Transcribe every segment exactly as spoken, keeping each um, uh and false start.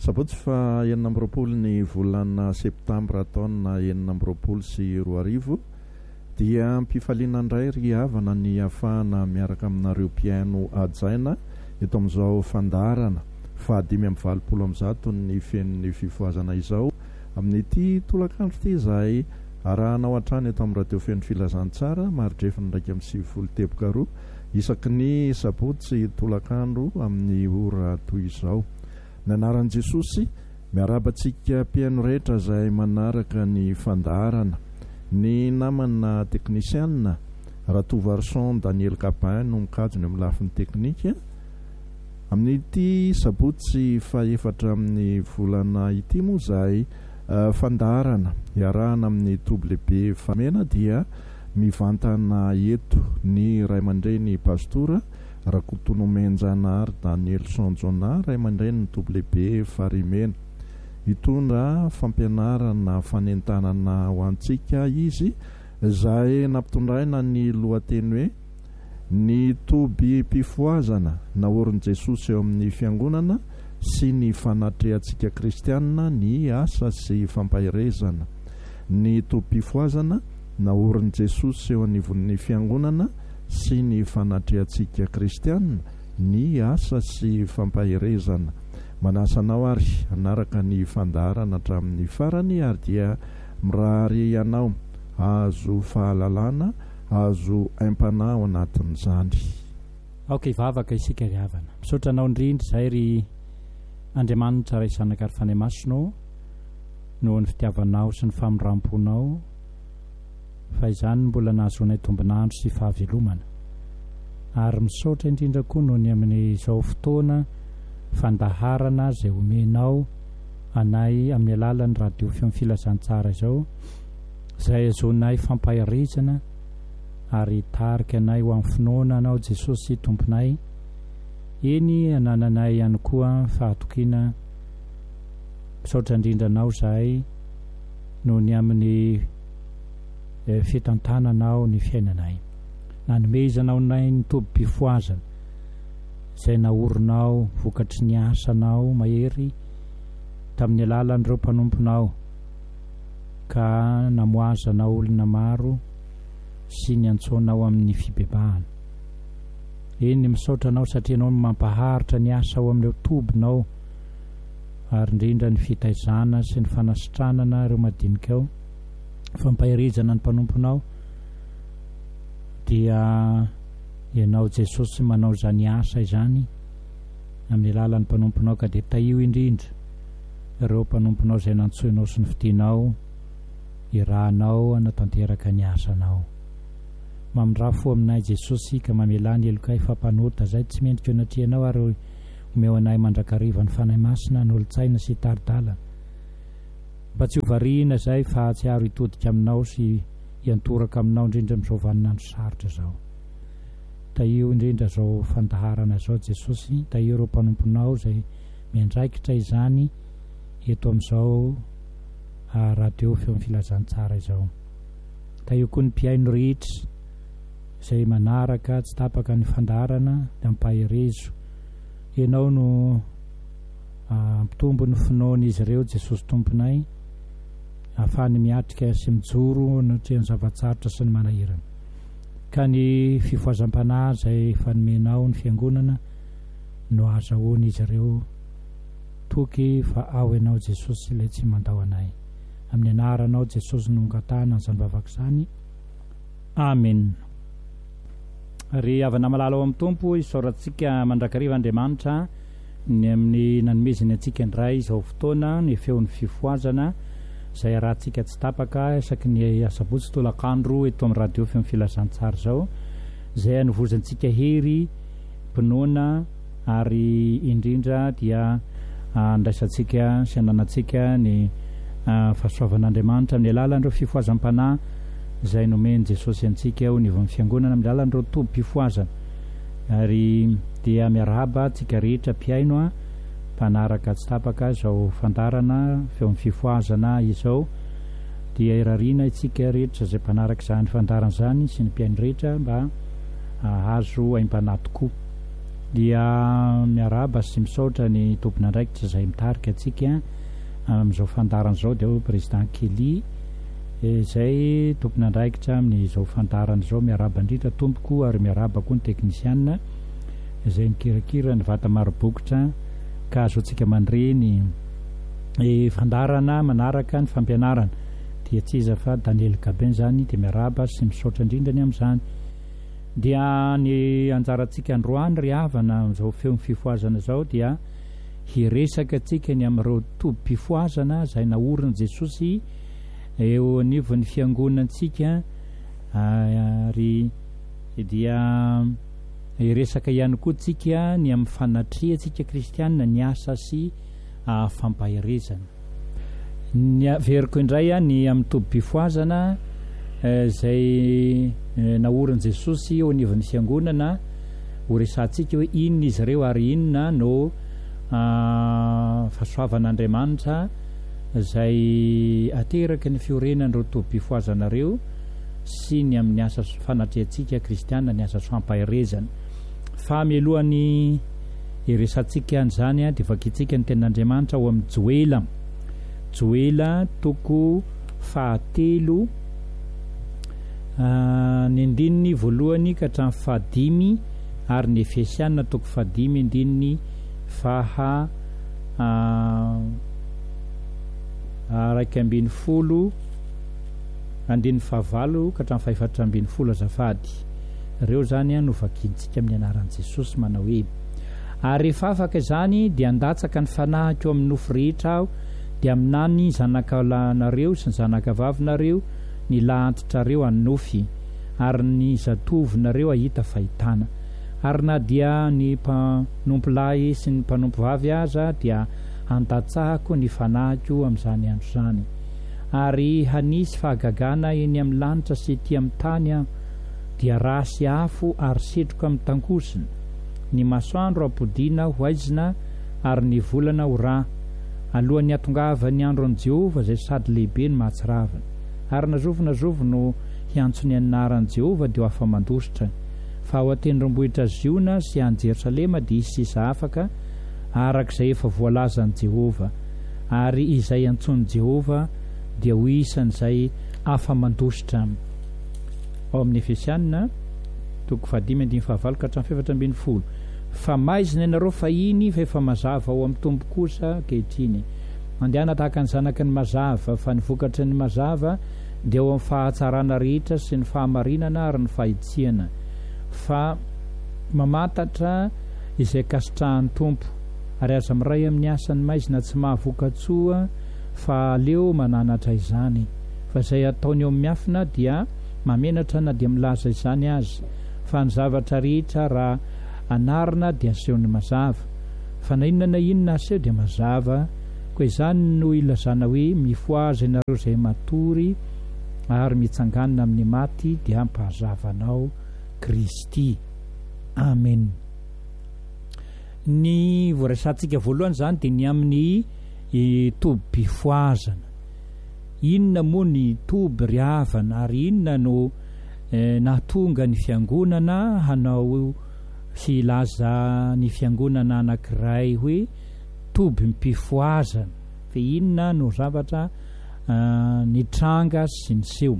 sabotsy fa enina amby roapolo ny volana septambra taona enina amby roapolo sy roa arivo dia mpifaliana indray ry havana ny ahafahana miaraka aminareo piaino ajaina eto amin'izao fandarana fa dimy amby valopolo am'zato ny fen'ny fifoazana izao amin'ity tolakandro ity izay arahanao an-trany eto amin'ny radio fen'ny filazantsara maridrefiny ndraiky amin'ny sivifolo teboka roa isaky ny sabotsy tolakandro amin'ny ora toy izao. Ny anaran'i Jesosy miarabantsika piaino rehetra izay manaraka ny fandarana. Ny namana teknisianina Ratovarson Daniel Capin no mikajony amin'ny lafin'ny teknika amin'ity sabotsy faefatra amin'ny volana ity moa izay uh, fandarana iarahana amin'ny W B famena dia mivantana eto ny ray aman-dreny pastora Rakotonomenjanahary Danielson Jona ray aman-dreny W B farimena hitondra fampianarana fanentanana ho antsika izy izay nampitondraina ny lohateny hoe ny toby mpifoazana naorin'i Jesosy eo amin'ny fiangonana sy ny fanatrehantsika kristianina ny asa sy fampahirezana. Ny toby mpifoazana naorin'i Jesosy eo anivon'ny fiangonana sy ny fanatrehantsika kristianina ny asa sy fampahirezana. Manasanao ary anaraka ny fandarana hatramin'ny farany ary dia mirary ianao azo fahalalana azo aimpanao ao anatin'izany. Ok, vavaka isika ry havana. Misaotra anao indrindra izay ry Andriamanitra ray zanaka ary fanemasinao noho ny fitiavanao sy ny famindramponao fa izany mbola nahazoanay tombonandro sy fahavelomana. Ary misaotra indrindra koa noho ny amin'izao fotoana fandaharana izay omenao anay amin'ny alalan'ny radio feo filazantsara izao izay azonay fampahirizana ary tarika anay ho amin'ny finoana anao Jesosy tomponay. Eny anananay ihany koa fahatokiana. Misaotra indrindra anao izahay noho ny amin'ny eh, fitantananao ny fiainanay. Nanomezanao nay ny toby mpifoazana izay naorinao vokatry ny asanao mahery tamin'ny alalan'ireo mpanomponao ka namoazanao olona maro sy ny antsoanao amin'ny fibebahana. Eny misaotra anao satria anao mampaharitra ny asa ao amin'ireo tobinao ary indrindra ny fitaizana sy ny fanasitranana ireo madinika ao fampahirizana ny mpanomponao dia ianao Jesosy manao izany asa izany amin'ny alalan'ny mpanomponao ka dia taio indrindra ireo mpanomponao izay nantsoinao sy ny fidianao irahanao hanatanteraka ny asanao. Mamindra fo aminay Jesosy ka mamelany elokay fampanota izay tsy mendrika eo anatrianao ary omeo anay mandrakariva ny fanahy masina ny olo-tsaina sy taridalana mba tsy ho variana izay fa hatsiaro hitodika aminao sy hiantoraka aminao indrindra amin'izao vaninandro sarotra izao. Taio indrindra izao fandaharana izao Jesosy, taio ireo mpanomponao izay miandraikitra izany eto amin'izao radio feo filazantsara izao. Taio koa ny mpiaino rehetra izay manaraka tsy tapaka ny fandarana dia mimpahirezo. Ianao no ampitombo ny finoana izy ireo Jesosy tomponay ahafahany miatrika sy mijoro natrehan'ny zavatsarotra sy ny manahirana. Ka ny fifoazam-panahy izay fanomenao ny fiangonana no azahoany izy ireo toky fa ao ianao Jesosy ilay tsy mandao anay. Amin'ny anaranao Jesosy no ngatahana izany vavaka izany. Amen. Ry havana malala ao amin'ny tompo isaorantsika mandrakariva Andriamanitra ny amin'ny nanomezany antsika indray izao fotoana ny feon'ny fifoazana izay arahantsika tsy tapaka isaky ny asabotsy tolakandro eto amin'ny radio feo filazantsara izao izay anovozantsika hery mpinoana ary indrindra dia andraisantsika sy ananantsika ny fahasoavan'Andriamanitra amin'ny alalan'ireo fifoazam-panahy izay nomeny Jesosy antsika eo nivon'ny fiangonana amin'ny alalan'ireo toby mpifoazana. Ary dia miarahaba antsika rehetra mpiaino a mpanaraka tsy tapaka izao fandarana feon'ny fifoazana izao dia irariana itsika rehetra izay mpanaraka izany fandarana izany sy ny mpiaino rehetra mba azo aim-panahy tokoa. dia miaraba sy misaotra ny tompona ndraikitra izay mitarika atsika amin'izao fandaran'izao dia ho président Kelly izay tompona ndraikitra amin'izao fandaran'izao miaraba indrindra tompoko ary miaraba koa ny teknisiana izay mikirakira ny vata marobokotra ka azoantsika mandreny fandarana manaraka ny fampianarana dia tsy iza fa Daniel Gaben zany dia miaraba sy misaotra indrindrany amin'izany dia ny anjarantsika androany ry havana amin'izao feo fifoazana zao dia hiresaka atsika ny amin'ireo tobim-pifoazana izay naorina Jesosy eo anivon'ny fiangonantsika ary dia hiresaka ihany koa tsika ny amin'ny fanatriantsika kristianina ny asa sy fampahirezana ny veriko indray ny amin'ny tobim-pifoazana izay naorina Jesosy eo anivon'ny fiangonana ho resantsika hoe inona izy ireo ary inona no fahasoavan'Andriamanitra izay ateraky ny fiorenan'ireo tobim-pifoazana ireo sy ny amin'ny asa fanatriantsika kristianina ny asa fampahirezana fa mialohan'ny hiresantsika an'izany dia vakitsika ny tenin'Andriamanitra ao amin'ny Joela Joela toko fahatelo ny andininy voalohany ka hatramin'ny fahadimy ary ny Efesiana toko fahadimy andininy faha raika ambin'ny folo andininy fahavalo ka hatramin'ny fahaefatra ambin'ny folo azafady ireo zany no vakintsika amin'ny anaran'i Jesosy manao hoe ary rehefa afaka izany dia andatsaka ny fanahiko amin'ny nofo rehetra aho dia aminany zanakalahinareo sy ny zanakavavinareo ny lahantitrareo anofy ary ny zatovinareo ahita fahitana ary na dia ny mpanompo lahy sy ny mpanompo vavy aza dia andatsahako ny fanahiko amin'izany andro zany ary hanisy fahagagana eny amin'ny lanitra sy ety amin'ny tany aho dia rasy afo ary setroka amin'ny tankosina ny masoandro apodiana ho aizina ary ny volana ho rà alohan'ny atongava ny andron'i Jehovah izay sady lehibe ny mahatsiravina ary nazovonazovo no hiantsony anaran'i Jehovah dia ho afa-mandositra fa ho atendrombohitra ziona sy any Jerosalema dia hisy sisa afaka arak'izay efa voalazan'i Jehovah ary izay antson'i Jehovah dia ho isan'izay afa-mandositra ao amin'ny Efesiana toko fahadimy andiny fahavalo ka hatramin'ny faefatra ambin'ny folo fa maizina ianareo fa iny fa efa mazava ao amin'ny tombo kosa ankehitriny andehana tahaka ny zanaky ny mazava fa ny vokatry ny mazava dia ao amin'ny fahatsarana rehetra sy ny fahamarinana ary ny fahitsiana fa mamantatra izay kasitrahan'ny tompo ary aza miray amin'ny asany maizina tsy mahavokatsoa fa aleo mananatra izany fa izay ataony eo amin'ny afina dia mamenatra na dia milaza izany azy fa ny zavatra rehetra raha anarina dia asehony mazava fa na inona na inona aseho dia mazava koa izany no ilazana hoe mifoaza ianareo izay matory ary mitsanganina amin'ny maty dia ampahazavanao Kristy. Amen. Ny voaresantsika voalohany zany dia ny amin'ny tobim-pifoazana. Inona moa ny toby ry havana ary inona no eh, nahatonga ny fiangonana hanao sy ilaza ny fiangonana anankiray hoe tobim-pifoazana fa inona no zavatra uh, ny tranga sy ny seho.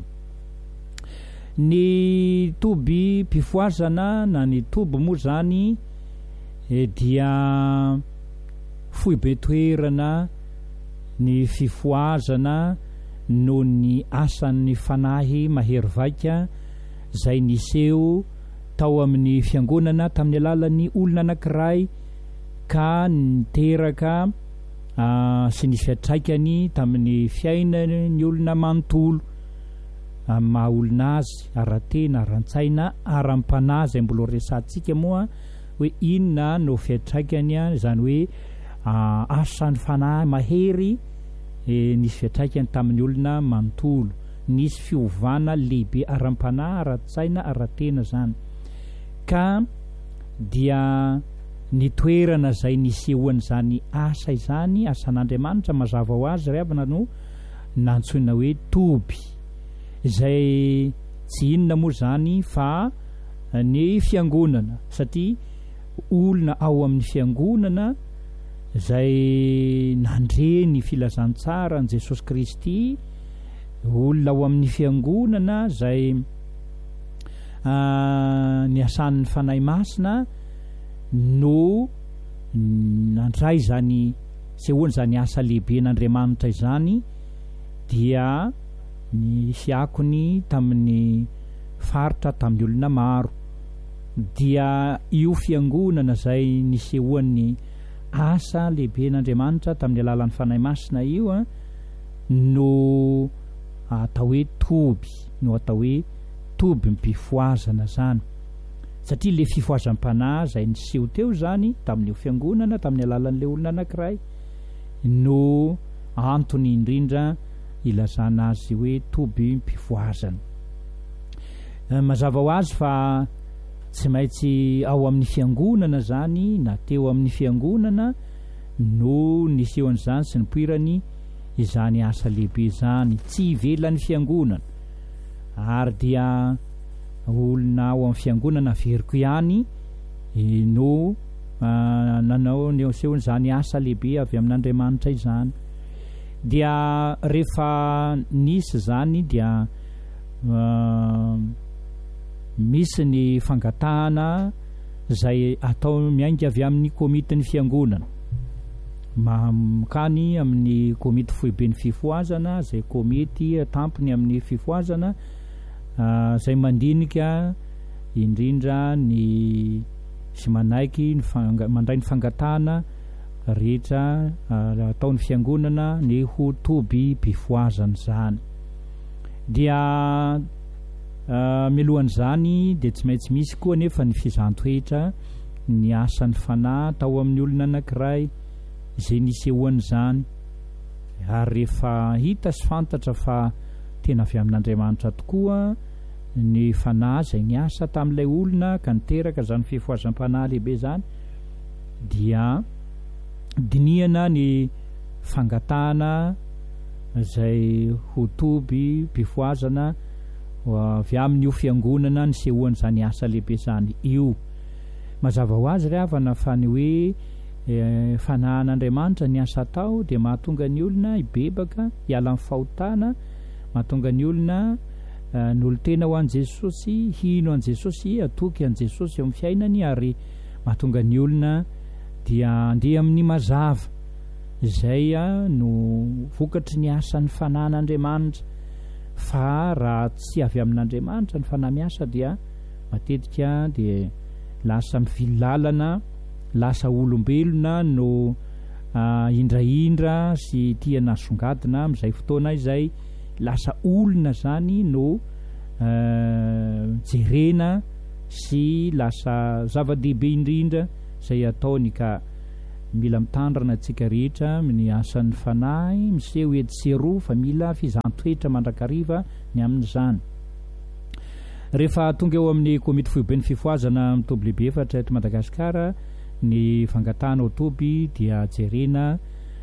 Ny tobim-pifoazana na ny toby moa zany eh, dia fohy be toerana ny fifoazana no ny asan'ny fanahy mahery vaika izay niseho tao amin'ny fiangonana tamin'ny alalan'ny olona anankiray ka niteraka uh, sy ny fiatraikany tamin'ny fiainany olona manontolo uh, maha olona azy ara-tena ara-tsaina ara-panahy izay mbola resantsika moa hoe inona no fiatraikany izany hoe uh, asan'ny fanahy mahery e, nisy fiatraikany tamin'ny olona manontolo nisy fiovana lehibe ara-panahy ara-tsaina ara-tena zany ka dia ny toerana izay nisehoan'izany asa izany asan'Andriamanitra mazava ho azy ry havana no nantsoina hoe toby izay tsy inona moa zany fa ny fiangonana satria olona ao amin'ny fiangonana zay nandre ny filazantsara an Jesosy Kristy, olona ao amin'ny fiangonana zay ny asan'ny fanahy masina no nandray zany sehoany zany asa lehibe n'Andriamanitra izany, dia ny fiakony tamin'ny faritra tamin'ny olona maro. Dia io fiangonana zay nisehoan'ny asa lehibe n'Andriamanitra tamin'ny alalan'ny fanahy masina io a, no atao hoe toby, no atao hoe toby mpifoazana zany, satria le fifoazam-panahy zay niseho teo zany tamin'io fiangonana tamin'ny alalan'le olona anankiray no antony indrindra ilazana azy hoe toby mpifoazana. Mazava ho azy fa tsy maintsy ao amin'ny fiangonana zany na teo amin'ny fiangonana no niseho an'izany sy nipoirany izany asa lehibe zany, tsy ivelan'ny fiangonana. Ary dia olona ao amin'ny fiangonana veriko ihany no nanao niseho an'izany asa lehibe avy amin'Andriamanitra izany. Dia rehefa nisy zany dia uh, misy ny fangatahana zay atao miainga avy amin'ny komitin'ny fiangonana, mamokany amin'ny komity foiben'ny fifoazana, zay komity tampony amin'ny fifoazana uh, zay mandinika indrindra ny sy manaiky ny fanga, mandray ny fangatahana rehetra uh, ataon'ny fiangonana ny ho toby mpifoazana zany. Dia uh, milohan'izany dia tsy maintsy misy koa nefa ny fizantoetra ny asan'ny fanahy tao amin'ny olona anankiray izay nisehoany zany. Ary rehefa hita sy fantatra fa tena avy amin'Andriamanitra tokoa ny fanahy zay ny asa tamin'ilay olona ka niteraka zany fifoazam-panahy lehibe zany, dia dinihana ny fangatahana zay ho toby mpifoazana avy amin'io fiangonana nisehoany zany asa lehibe zany io. Mazava ho azy ry havana fa ny hoe e, fanahan'Andriamanitra ny asa atao dia mahatonga ny olona ibebaka hiala amin'ny fahotana, mahatonga ny olona uh, ny olo tena ho an'i Jesosy, hino an'i Jesosy, atoky an'i Jesosy eo amin'ny fiainany, ary mahatonga ny olona dia andeha amin'ny mazava izay no vokatry ny asan'ny fanahan'Andriamanitra. Fa raha tsy avy amin'Andriamanitra ny fanahy miasa dia matetika dia lasa mivilalana, lasa olombelona no uh, indraindra sy tia nasongadina amin'izay fotoana izay, lasa olona zany no uh, jerena sy lasa zava-dehibe indrindra zay ataony. Ka mila mitandrana antsika rehetra ny asan'ny fanahy miseho edy sy eroa, fa mila fizantoetra mandrakariva ny amin'izany. Rehefa tonga eo amin'ny komity foiben'ny fifoazana mitoby lehibe efatra eto Madagasikara, ny fangatahana ao toby dia jerena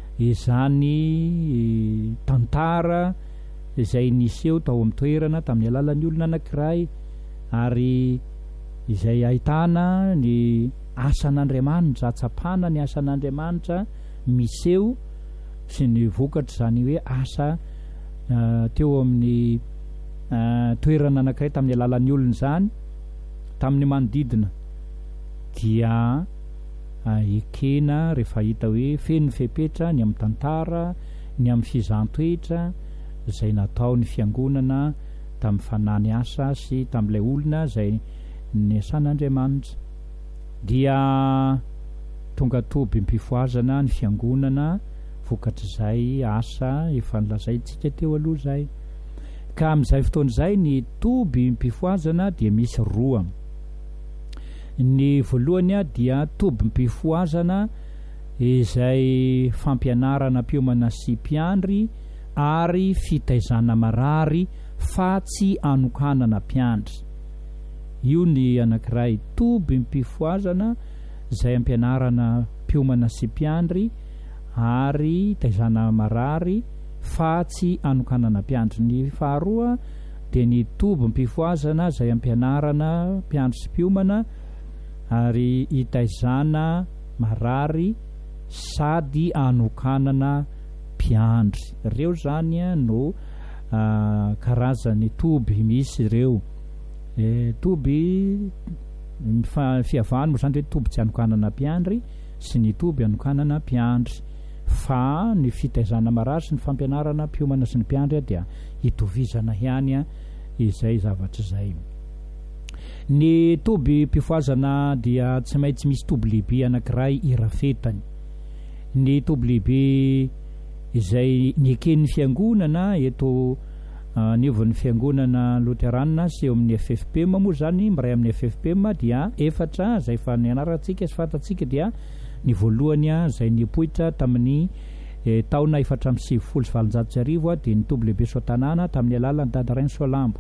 izany tantara izay niseho tao amin'ny toerana tamin'ny alalan'ny olona anankiray, ary izay ahitana ny asan'Andriamanitra, atsapana ny asan'Andriamanitra miseho sy ny vokatra zany hoe asa uh, teo amin'ny uh, toerana anankiray tamin'ny alalan'ny olona zany, tamin'ny manodidina. Dia uh, ekena rehefa hita hoe feno fepetra ny amin'ny tantara, ny amin'ny fizantoetra zay natao ny fiangonana tamin'ny fanahy asa sy tamin'ilay olona zay ny asan'Andriamanitra. Dia tonga toby mpifoazana ny fiangonana vokatr'izay asa efa nilazaintsika teo aloha zay. Ka amin'izay fotoana izay ny toby mpifoazana dia misy roa. Ny voalohany dia toby mpifoazana izay fampianarana mpiomana sy mpiandry ary fitaizana marary fa tsy anokanana mpiandry. Io ny anankiray, toby mpifoazana izay ampianarana mpiomana sy mpiandry ary taizana marary fa tsy anokanana mpiandry. Ny faharoa dia ny toby mpifoazana izay ampianarana mpiandry sy mpiomana ary hitaizana marary sady anokanana mpiandry. Ireo zany a no uh, karazany toby misy ireo e, toby fiavahany moa zany hoe toby tsy anokanana mpiandry sy ny toby anokanana mpiandry, fa ny fitaizana marary sy ny fampianarana mpiomana sy ny mpiandry dia hitovizana ihany a izay zavatra zay. Ny toby mpifoazana dia tsy maintsy misy toby lehibe anankiray irafetany. Ny toby lehibe izay nieken'ny fiangonana eto uh, niovan'ny fiangonana Luteranina sy eo amin'ny F F P M moa zany miray amin'ny F F P M dia efatra zay fa nianarantsika sy fantatsika dia ny voalohany a zay nipoitra tamin'ny eh, taona efatra amby sivifolo sy valonjato sy arivo dia ny toby lehibe Sotanana tamin'ny alalan'ny Dada Rainy Solambo.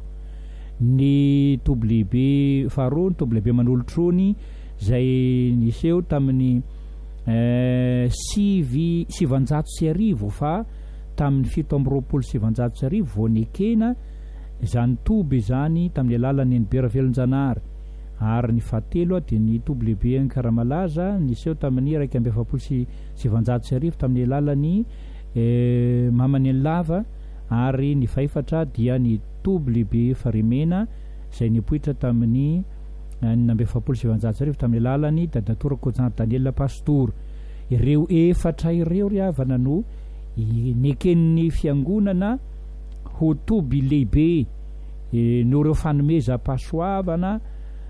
Ny toby lehibe faharoa ny toby lehibe Manolotrony zay niseho tamin'ny eh, sivy sivanjato sy arivo fa tamin'ny fito amby roapolo sivanjato sy arivo vao niekena zany toby zany tamin'ny alalan'ny Enibera Velonjanahary. Ary ny fahatelo dia ny toby lehibe Ankaramalaza niseho tamin'ny iraika amby efapolo sy sivanjato sy arivo tamin'ny alalan'ny eh, Mamany Lava. Ary ny faefatra dia ny toby lehibe Farimena izay nipoitra tamin'ny enina amby efapolo sy sivanjato sy arivo tamin'ny alalan'ny Dadatora Kojan Daniel Pastor. Ireo efatra ireo ry havana no nieken'ny fiangonana ho toby lehibe e, no ireo fanomeza pasoavana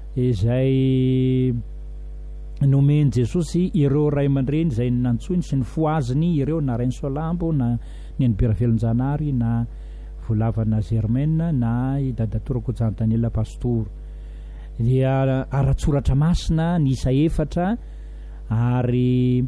izay nomeny Jesosy ireo ray aman-dreny izay nantsoiny sy ny foaziny ireo na Rainy Solambo na ny Enibera Velonjanahary na voalavana Germaine na i Dadatora Kojan Daniel Pastor. Dia aratsoratra masina ny isa efatra ary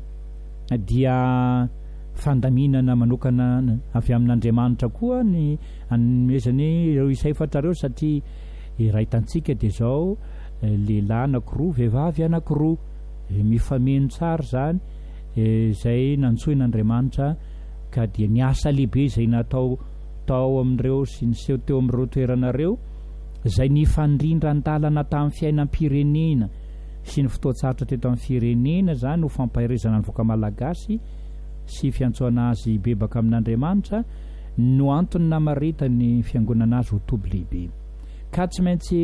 dia fandaminana manokana avy amin'Andriamanitra koa ny anomezany ireo isa efatra ireo satria rahitantsika dia zao lehilahy anankiroa vehivavy anankiroa mifameno tsara zany izay nantsoin'Andriamanitra ka dia ny asa lehibe izay natao tao amin'ireo sy niseho teo amin'ireo toeranareo izay nifandrindra an-dalana tamin'ny fiainam-pirenena sy ny fotoatsaratra teto amin'ny firenena zany ho fampahirizana ny voaka malagasy sy fiantsoana azy bebaka amin'Andriamanitra no antony namarita ny fiangonana azy ho toby lehibe. Ka tsy maintsy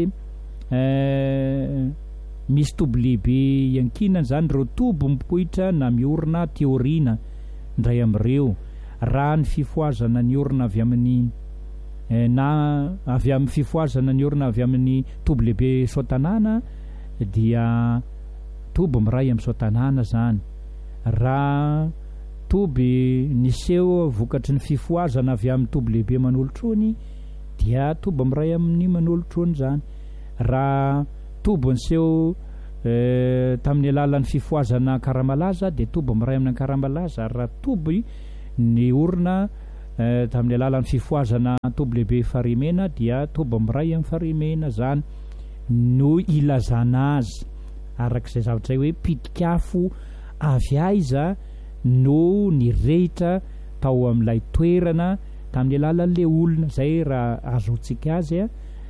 eh, misy toby lehibe iankinana zany ireo toby mipoitra na miorina teoriana ndray amin'ireo raha ny fifoazana ny orina avy amin'ny eh, na avy amin'ny fifoazana ny orina avy amin'ny toby lehibe Sotanana dia toby miray amin'ny Sotanana zany. Raha toby niseho vokatry ny fifoazana avy amin'ny toby lehibe Manolotrony dia toby miray amin'ny Manolotrony zany. Raha toby niseho eh, tamin'ny alalan'ny fifoazana Ankaramalaza dia toby miray amin'ny Ankaramalaza. Raha toby ny orina eh, tamin'ny alalan'ny fifoazana toby lehibe Farimena dia toby miray amin'ny Farimena zany no ilazana azy arak'izay zavatra hoe pitikafo avy aiza no nirehitra tao amin'ilay toerana tamin'ny alalan'le olona zay raha azontsika azy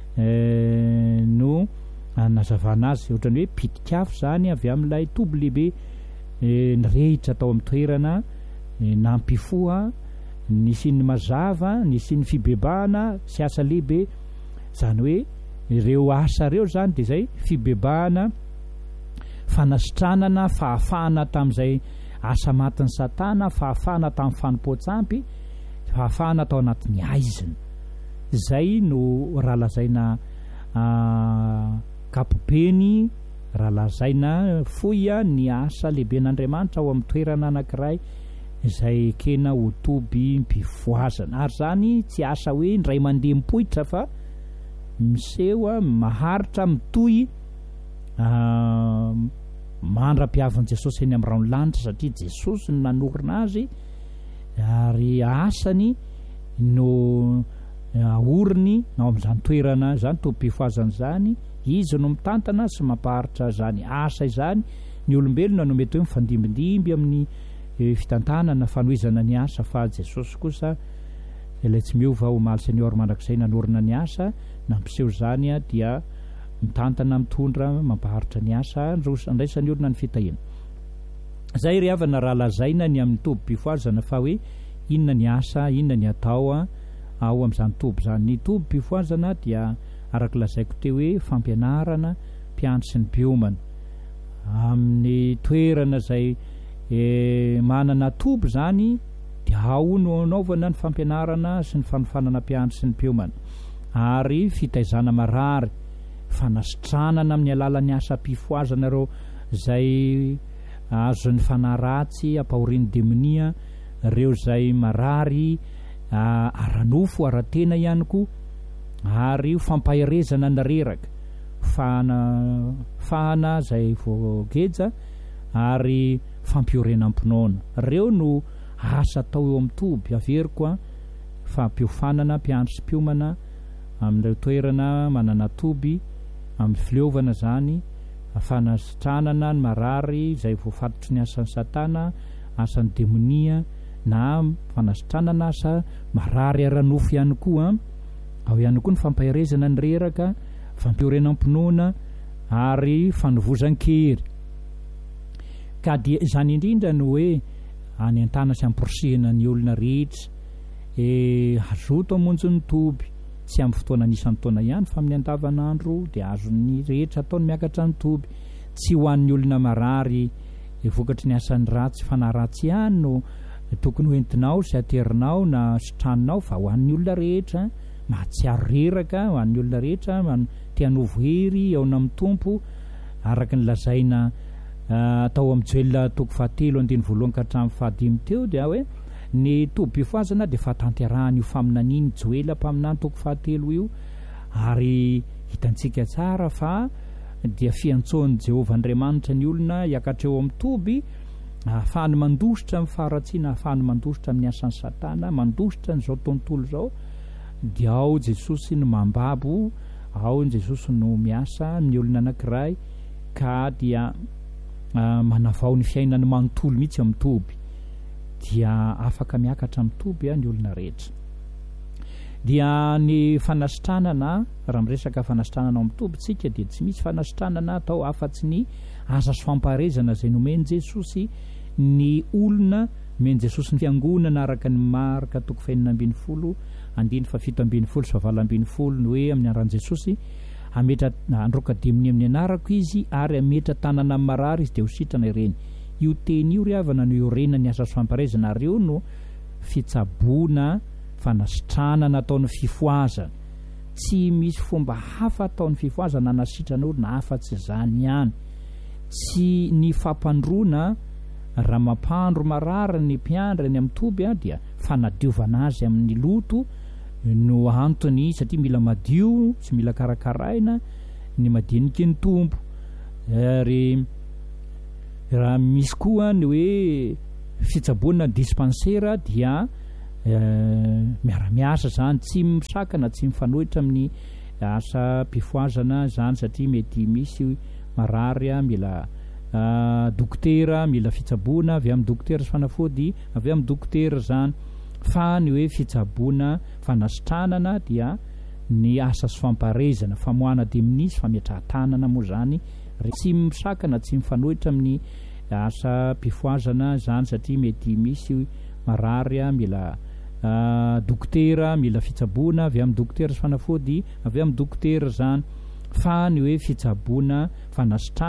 eh, no anazavana azy ohatrany hoe pitikafo zany avy amin'ilay toby lehibe eh, nirehitra tao amin'ny toerana eh, nampifoha ny siny mazava ny siny fibebahana sy asa lehibe zany hoe ireo asa ireo zany dia zay fibebahana fanasitranana fahafahana tamin'izay asa matin'ny Satana, fahafahana tamin'ny fanompoatsampy, fahafahana tao anatin'ny aizina. Zay no raha lazaina uh, kapopeny, raha lazaina foya ny asa lehiben'Andriamanitra ao amin'ny toerana anankiray izay kena ho toby mpifoazana. Ary zany tsy asa hoe indray mandeha mipoitra fa miseho maharitra mitohy uh, mandra-piavan'i Jesosy eny amin'ny ranonlanitra satria Jesosy no nanorina azy ary asany no aoriny ao amin'izany toerana zany toby-pifoazana zany izy no mitantana sy mampaharitra zany asa izany. Ny olombelona no mety hoe mifandimbindimby amin'ny e, fitantanana fanohizana ny asa fa Jesosy kosa ilay tsy miova ho maly senior mandrakizay nanorina ny asa nampiseho zany a dia mitantana mitondra mampaharitra ny asa andraisany olona ny fitahina. Zay ry havana raha lazaina ny amin'ny tobim-pifoazana fa hoe inona ny asa, inona ny atao ao amin'izany toby zany. Ny tobim-pifoazana dia araka lazaiko teo hoe fampianarana mpianatra sy ny mpiomana amin'ny toerana zay e, manana toby zany dia ao no anaovana ny fampianarana sy ny fanofanana mpianatra sy ny mpiomana, ary fitaizana marary, fanasitranana amin'ny alalan'ny asa-pifoazana reo zay azon'ny fanaratsy ampahorian'ny demonia, reo zay marary aranofo aratena ihany koa, ary fampaherezana ny reraka fahana fahana zay voageja ary fampiorenam-pinoana. Reo no asa atao eo amin'ny toby. Averiko a fampiofanana mpianatra sy mpiomana amin'ireo toerana manana toby amin'ny fileovana zany, fanasitranana ny marary zay voafatotry ny asan'ny satana, asan'ny demonia, na fanasitranana asa marary aranofo ihany koa. Ao ihany koa ny fampaherezana ny reraka, fampiorenam-pinoana ary fanovozan-kery. Ka dia izany indrindra no hoe any an-tana sy amporisihana ny olona rehetra e azoto hamonjy ny toby, tsy amin'ny fotoana anisan'ny taona ihany fa amin'ny andavanandro dia azon'ny rehetra ataony miakatra ny toby. Tsy ho an'ny olona marary e vokatry ny asan'ny ratsy fanaratsy ihany no tokony hoentinao sy aterinao na sitranonao, fa ho an'ny olona rehetra, mahatsiaro reraka ho an'ny olona rehetra, te-hanovo hery ao amin'ny tompo, araka ny lazaina atao amin'ny joelina toko fahatelo andiny voalohany ka hatramin'ny fahadimy teo dia hoe ny tobim-pifoazana dia fa tanterahany io faminaniany joela mpaminany toko fahatelo io, ary hitantsika tsara fa dia fiantsoan'i Jehovah Andriamanitra ny olona hiakatra eo amin'ny toby, ahafahany mandositra amin'ny faharatsiana, ahafahany mandositra amin'ny asan'ny satana, mandositra n'izao tontolo zao. Dia ao Jesosy no mambabo, ao Jesosy no miasa amin'ny olona anankiray, ka dia uh, manavao ny fiainany manontolo mihitsy amin'ny toby, dia afaka miakatra amin'ny toby ny olona rehetra. Dia ny fanasitranana, raha miresaka fanasitranana amin'ny toby tsika, dia tsy misy fanasitranana atao afa-tsy ny asa sy fampaharezana zay nomeny Jesosy ny olona, nomeny Jesosy ny fiangonana araka ny marika toko fahenina ambin'ny folo andiny fa fito ambin'ny folo sy valo ambin'ny folo, no hoe amin'ny anaran'i Jesosy ametra androka demony amin'ny anarako izy ary ametra tanana amin'ny marary izy dia ho sitrana ireny. Io teny io ry havana no iorena ny asa sy fampaharezana, ary io no fitsaboana fanasitranana ataon'ny fifoazana. Tsy misy fomba hafa ataon'ny fifoazana anasitrana olona hafa-tsy izany ihany. Tsy ny fampandroana raha mampandro marary ny mpiandra ny amin'ny toby dia fanadiovana azy amin'ny loto no antony, satria mila madio, tsy mila karakaraina ny madiniky ny tombo. Ary raha misy koa ny hoe fitsaboana dispensera dia miara-miasa zany, tsy misakana, tsy mifanohitra amin'ny asa mpifoazana zany, satria mety misy marary, mila uh, dokotera, mila fitsaboana avy amin'ny dokotera sy fanafody avy amin'ny dokotera zany. Fa ny hoe fitsaboana fanasitranana dia ny asa sy fampaharezana, famoahana demonisy, fametrahan-tanana moa zany, tsy misakana, tsy mifanohitra amin'ny asa mpifoazana zany, satria mety misy marary, mila uh, dokotera, mila fitsaboana avy amin'ny dokotera sy fanafody avy amin'ny dokotera zany. Fa ny hoe fitsaboana fanasitranana